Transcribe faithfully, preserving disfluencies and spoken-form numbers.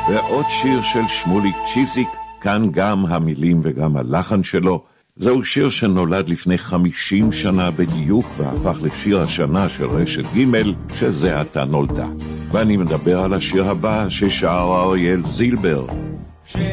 ועוד שיר של שמוליק צ'יזיק, כאן גם המילים וגם הלחן שלו. זהו שיר שנולד לפני חמישים שנה בדיוק והפך לשיר השנה של רשת ג' שזה עתה נולדה. ואני מדבר על השיר הבא ששר אריאל זילבר.